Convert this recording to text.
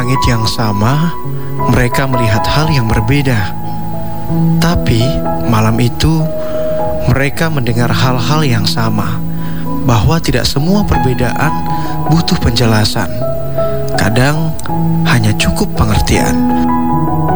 langit yang sama, mereka melihat hal yang berbeda. Tapi malam itu mereka mendengar hal-hal yang sama, bahwa tidak semua perbedaan butuh penjelasan. Kadang hanya cukup pengertian.